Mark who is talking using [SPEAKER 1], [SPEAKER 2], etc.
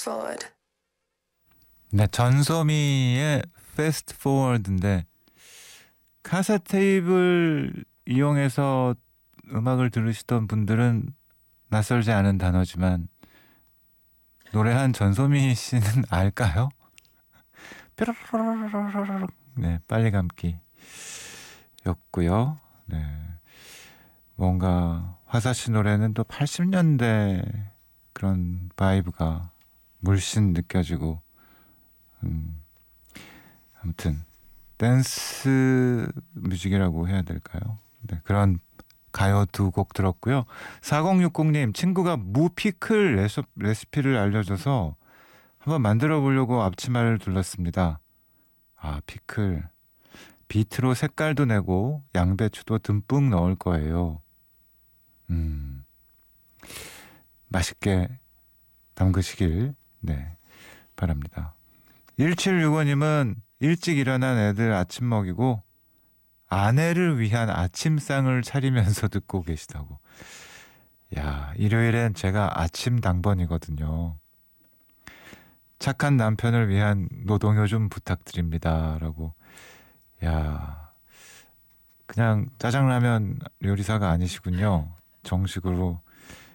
[SPEAKER 1] forward.
[SPEAKER 2] 네, 전소미의 Fast Forward인데 카세트 테이프를 이용해서 음악을 들으시던 분들은 낯설지 않은 단어지만 노래한 전소미 씨는 알까요? 뾰로로로로로로. 네, 빨리 감기였고요. 네, 뭔가 화사 씨 노래는 또 80년대 그런 바이브가 물씬 느껴지고, 아무튼 댄스 뮤직이라고 해야 될까요? 네, 그런 가요 두 곡 들었고요. 4060님, 친구가 무피클 레시피를 알려줘서 한번 만들어 보려고 앞치마를 둘렀습니다. 아, 피클. 비트로 색깔도 내고 양배추도 듬뿍 넣을 거예요. 맛있게 담그시길 네, 바랍니다. 1765님은 일찍 일어난 애들 아침 먹이고 아내를 위한 아침상을 차리면서 듣고 계시다고. 야, 일요일엔 제가 아침 당번이거든요. 착한 남편을 위한 노동요 좀 부탁드립니다. 라고. 야, 그냥 짜장라면 요리사가 아니시군요. 정식으로